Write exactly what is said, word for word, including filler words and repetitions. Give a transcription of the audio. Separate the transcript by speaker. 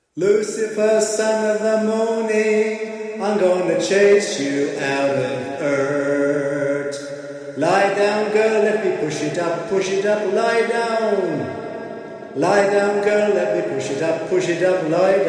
Speaker 1: Lucifer, son of the morning, I'm gonna chase you out of earth. Lie down, girl, let me push it up, push it up, lie down. Lie down, girl, let me push it up, push it up, lie down.